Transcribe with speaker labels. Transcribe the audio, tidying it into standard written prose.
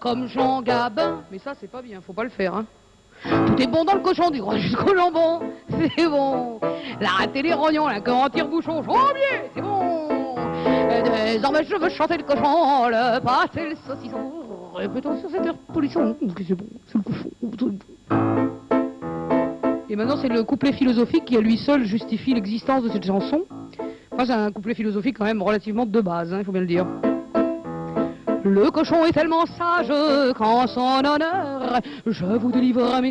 Speaker 1: comme Jean Gabin. Mais ça, c'est pas bien, faut pas le faire, hein. Tout est bon dans le cochon, du gras jusqu'au jambon, c'est bon. La rate et les rognons, la queue en tire-bouchon, jambier, c'est bon. Désormais, je veux chanter le cochon, le pâte et le saucisson. Répétons sur cette heure polisson, c'est bon, c'est le cochon. Et maintenant, c'est le couplet philosophique qui, à lui seul, justifie l'existence de cette chanson. Enfin, c'est un couplet philosophique quand même relativement de base, hein, il faut bien le dire. Le cochon est tellement sage qu'en son honneur, je vous délivre mes